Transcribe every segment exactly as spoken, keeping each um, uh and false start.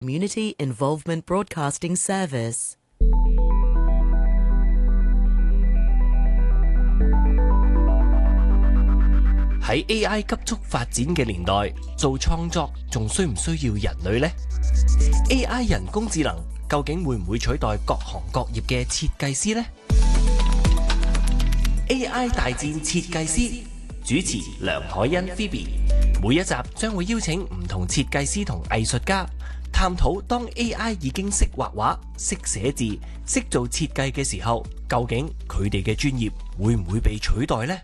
Community Involvement Broadcasting Service。 喺 A I 急速發展嘅年代，做創作仲需唔需要人類呢？ A I 人工智能究竟會唔會取代各行各業嘅設計師呢？ A I 大戰設計師，主持梁凱欣 Phoebe， 每一集將會邀請唔同設計師同藝術家，探討當 A I 已經識畫畫、識寫字、識做設計嘅時候，究竟佢哋嘅專業會唔會被取代呢？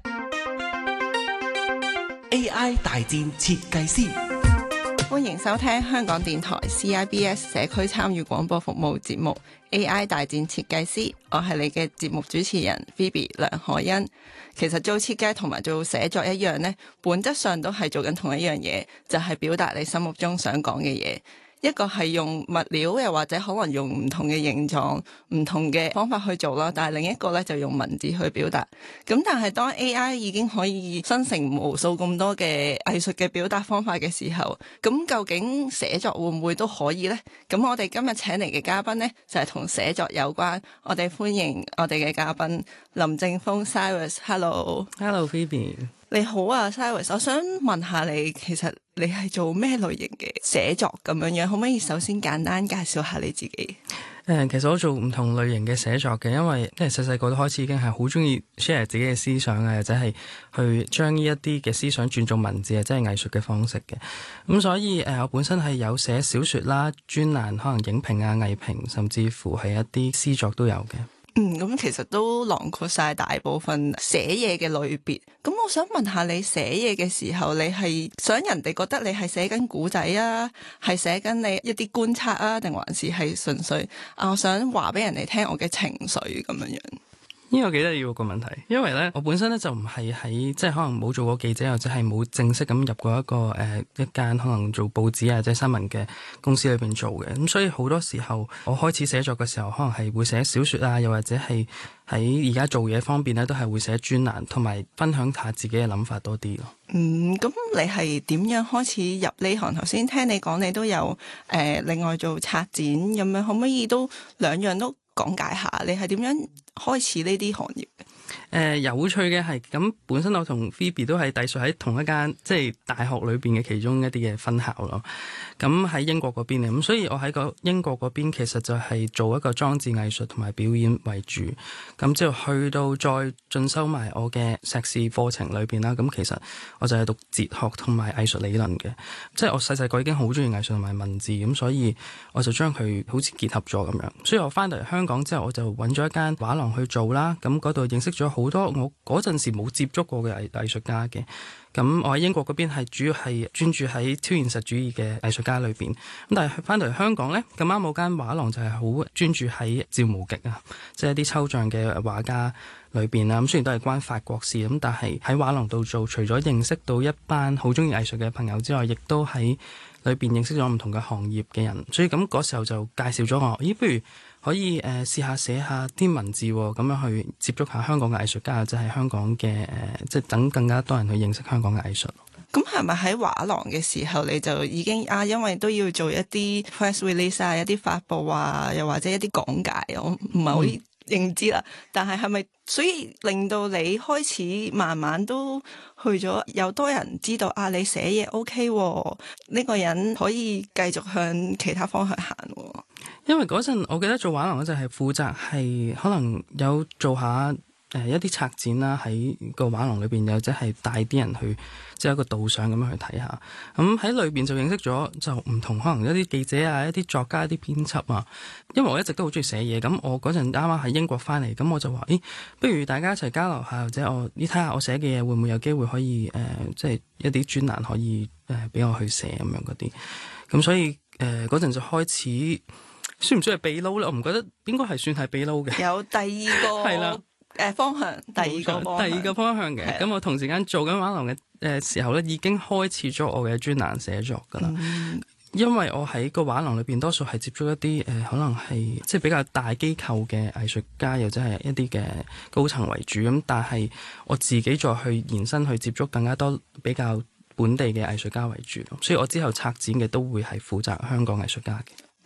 A I 大戰設計師， 歡迎收聽香港電台 C I B S 社區參與廣播服務節目 A I 大戰設計師，我係你嘅節目主持人 Phoebe 梁凱欣。其實做設計同埋做寫作一樣呢，本質上都係做緊同一樣嘢，就係表達你心目中想講嘅嘢。一個係用物料，又或者可能用唔同嘅形狀、唔同嘅方法去做啦，但係另一個咧就用文字去表達。咁但係當 A I 已經可以生成無數咁多嘅藝術嘅表達方法嘅時候，咁究竟寫作會唔會都可以呢？咁我哋今日請嚟嘅嘉賓呢，就係同寫作有關。我哋歡迎我哋嘅嘉賓林正鋒 Cyrus。Hello，Hello Phoebe。 你好啊 Cyrus， 我想問下你，其實你係做咩類型嘅寫作咁樣樣？可唔可以首先簡單介紹下你自己？ 誒，其實我做唔同類型嘅寫作嘅，因為因為細細個都開始已經係好中意 share 自己嘅思想啊，或者係去將呢一啲嘅思想轉做文字啊，即係藝術嘅方式嘅。咁所以誒，我本身係有寫小說啦、專欄、可能影評啊、藝評，甚至乎係一啲詩作都有嘅。 嗯，咁其實都囊括晒大部分寫嘢嘅類別。咁我想問下你寫嘢嘅時候，你係想人哋覺得你係寫緊古仔啊，係寫緊你一啲觀察啊，定還是係純粹啊，我想話俾人哋聽我嘅情緒咁樣樣？ 呢個幾得意個問題，因為咧我本身咧就唔係喺即係可能冇做過記者，或者係冇正式咁入過一個誒、呃、一間可能做報紙啊即係新聞嘅公司裏邊做嘅，咁所以好多時候我開始寫作嘅時候，可能係會寫小說啊，又或者係喺而家做嘢方面咧，都係會寫專欄，同埋分享下自己嘅諗法多啲咯。 嗯，咁你係點樣開始入呢行？頭先聽你講，你都有誒、呃、另外做策展咁樣，可唔可以都兩樣都講解下？你係點樣開始呢啲行業嘅？ 誒、呃、有趣嘅係咁，本身我同 Phoebe 都係隸屬喺同一間即係大學裏邊嘅其中一啲嘅分校咯。咁喺英國嗰邊咧，咁所以我喺個英國嗰邊其實就係做一個裝置藝術同埋表演為主。咁之後去到再進修埋我嘅碩士課程裏邊啦。咁其實我就係讀哲學同埋藝術理論嘅，即係我細細個已經好中意藝術同埋文字，咁所以我就將佢好似結合咗咁樣。所以我翻到嚟香港之後，我就揾咗一間畫廊去做啦。咁嗰度認識咗好多我嗰陣時冇接觸過嘅藝藝術家嘅。咁我喺英國嗰邊係主要係專注喺超現實主義嘅藝術家裏邊，咁但係翻到嚟香港呢，咁啱我間畫廊就係好專注喺趙無極啊，即係一啲抽象嘅畫家裏邊啦。咁雖然都係關法國事，咁但係喺畫廊度做，除咗認識到一班好中意藝術嘅朋友之外，亦都喺裏邊認識咗唔同嘅行業嘅人。所以咁嗰時候就介紹咗我，咦，不如可以誒、呃、試下寫下啲文字，咁樣去接觸下香港嘅藝術家，即係香港嘅誒、呃，即係等更加多人去認識香港嘅藝術。 咁係咪喺畫廊嘅時候你就已經啊？因為都要做一啲 press release 啊，一啲發佈啊，又或者一啲講解，我唔係好認知啦。嗯、但係係咪所以令到你開始慢慢都去咗，有多人知道啊？你寫嘢 OK 喎，呢個人可以繼續向其他方向行喎。 因為嗰陣我記得做畫廊嗰陣係負責係可能有做下誒、呃、一啲策展啦，喺個畫廊裏邊，又即係帶啲人去即係一個導賞咁樣去睇下。咁喺裏邊就認識咗就唔同可能一啲記者啊、一啲作家、一啲編輯啊。因為我一直都好中意寫嘢，咁我嗰陣啱啱喺英國翻嚟，咁我就話：咦，不如大家一齊交流下，或者我你睇下我寫嘅嘢會唔會有機會可以誒、呃，即係一啲專欄可以誒俾、呃、我去寫咁樣嗰啲。咁所以誒嗰陣就開始。算唔算係秘撈咧？我唔覺得應該係算係秘撈嘅。 有第二個係啦，誒方向，第二個方向， 第二個方向嘅。咁我同時間做緊畫廊嘅誒時候咧，已經開始咗我嘅專欄寫作噶啦。嗯、因為我喺個畫廊裏邊，多數係接觸一啲誒、呃，可能係即係比較大機構嘅藝術家，又或者係一啲嘅高層為主。咁但係我自己再去延伸去接觸更加多比較本地嘅藝術家為主，所以我之後策展嘅都會係負責香港藝術家嘅。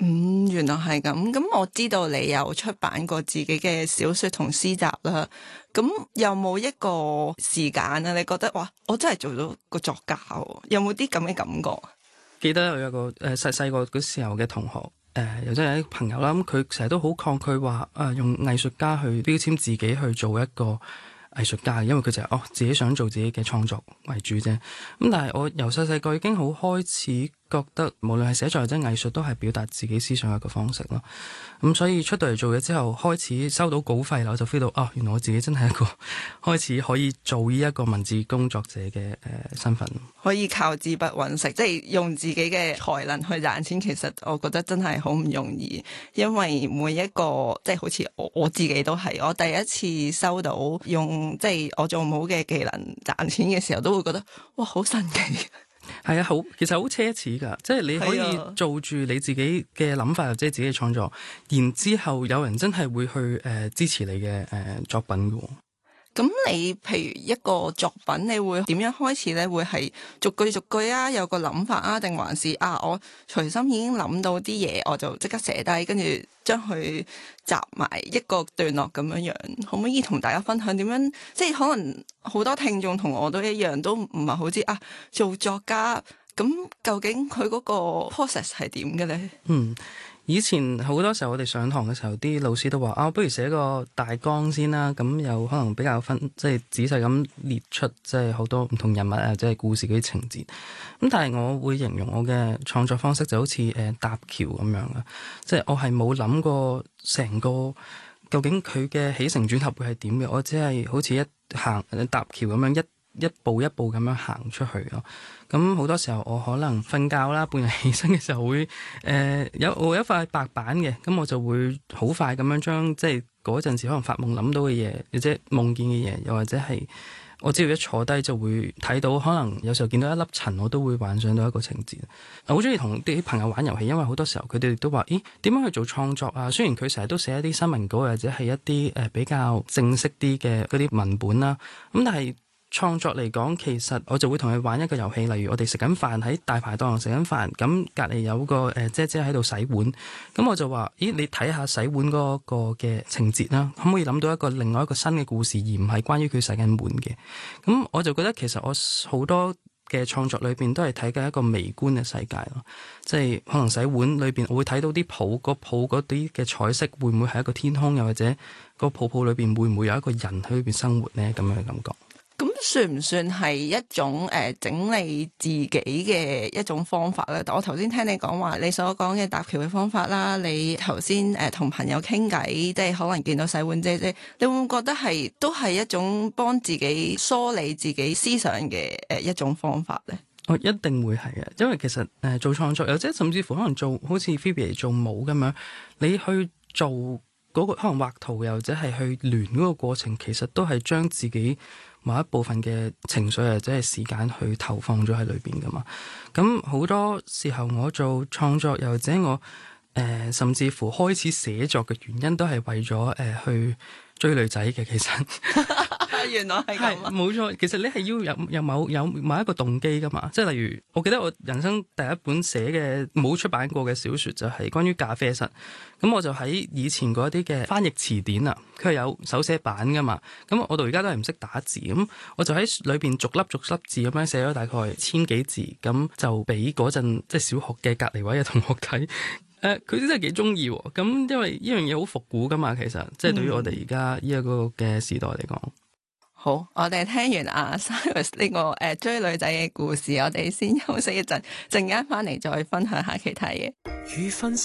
嗯，原來係咁。咁我知道你有出版過自己嘅小說同詩集啦。咁有冇一個時間啊？你覺得哇，我真係做到個作家喎？有冇啲咁嘅感覺？ 記得我有個誒細細個嗰時候嘅同學，誒、呃、又真係啲朋友啦。咁佢成日都好抗拒話啊、呃，用藝術家去標籤自己去做一個藝術家，因為佢就係、是、哦自己想做自己嘅創作為主啫。咁但係我由細細個已經好開始覺得，無論係寫作或者藝術，都係表達自己思想一個方式咯。咁所以出到嚟做嘢之後，開始收到稿費啦，我就 feel 到啊、哦，原來我自己真係一個開始可以做呢一個文字工作者嘅誒、呃、身份， 可以靠紙筆揾食，即係用自己嘅才能去賺錢。其實我覺得真係好唔容易，因為每一個即係好似我我自己都係，我第一次收到用即係我做舞嘅技能賺錢嘅時候，都會覺得哇好神奇。 係啊，好，其實好奢侈噶，即係你可以做住你自己嘅諗法或者自己嘅創作，然之後有人真係會去誒、呃、支持你嘅誒、呃、作品噶。 咁你譬如一個作品，你會點樣開始咧？會係逐句逐句啊，有個諗法啊，定還是啊我隨心已經諗到啲嘢，我就即刻寫低，跟住將佢集埋一個段落咁樣樣？可唔可以同大家分享點樣？即係可能好多聽眾同我都一樣，都唔係好知啊做作家咁究竟佢嗰個 process 係點嘅咧？ 嗯。以前好多時候我哋上堂嘅時候，啲老師都話啊，不如寫個大綱先啦，咁有可能比較分即係仔細咁列出即係好多唔同人物啊，即係故事嗰啲情節。咁但係我會形容我嘅創作方式就好似誒搭橋咁樣啊，即係我係冇諗過成個究竟佢嘅起承轉合會係點嘅，我只係好似一行搭橋咁樣一一步一步咁樣行出去咯。咁好多時候我可能瞓覺啦，半日起身嘅時候會誒、呃、有我有一塊白板嘅，咁我就會好快咁樣將即係嗰陣時可能發夢諗到嘅嘢，或者夢見嘅嘢，又或者係我只要一坐低就會睇到，可能有時候見到一粒塵，我都會幻想到一個情節。我好中意同啲朋友玩遊戲，因為好多時候佢哋都話：咦，點樣去做創作啊？雖然佢成日都寫一啲新聞稿或者係一啲誒比較正式啲嘅嗰啲文本啦，咁但係創作嚟講，其實我就會同佢玩一個遊戲，例如我哋食緊飯喺大排檔食緊飯，咁隔離有個誒、呃、姐姐喺度洗碗，咁我就話：咦，你睇下洗碗嗰個嘅情節啦，可唔可以諗到一個另外一個新嘅故事，而唔係關於佢洗緊碗嘅？咁我就覺得其實我好多嘅創作裏邊都係睇緊一個微觀嘅世界咯，即係可能洗碗裏邊我會睇到啲泡，個泡嗰啲嘅彩色會唔會係一個天空，又或者個泡泡裏邊會唔會有一個人喺裏邊生活呢？咁樣嘅感覺。 咁算唔算係一種誒、呃、整理自己嘅一種方法咧？我頭先聽你講話，你所講嘅搭橋嘅方法啦，你頭先誒同朋友傾偈，即係可能見到洗碗姐姐，你會唔會覺得係都係一種幫自己梳理自己思想嘅誒一種方法咧？ 我一定會係嘅，因為其實誒、呃、做創作，又或者甚至乎可能做好似 Phoebe 做舞咁樣，你去做嗰個可能畫圖，又或者係去聯嗰個過程，其實都係將自己某一部分嘅情緒或者係時間去投放咗喺裏邊噶嘛。咁好多時候我做創作，又或者我誒、呃、甚至乎開始寫作嘅原因，都係為咗誒、呃、去追女仔嘅。其實原來係咁啊， 冇錯。其實你係要有有某有某一個動機噶嘛。即係例如，我記得我人生第一本寫嘅冇出版過嘅小說就係關於咖啡室。咁我就喺以前嗰啲嘅翻譯詞典啊，佢係有手寫版噶嘛。咁我到而家都係唔識打字，咁我就喺裏邊逐粒逐粒字咁樣寫咗大概千幾字，咁就俾嗰陣即係小學嘅隔離位嘅同學睇。誒、呃，佢真係幾中意。咁因為呢樣嘢好復古噶嘛，其實即係對於我哋而家呢一個嘅時代嚟講。嗯好，我哋聽完阿 Cyrus 呢個誒追女仔嘅故事，我哋先休息一陣，陣間翻嚟再分享下其他嘢。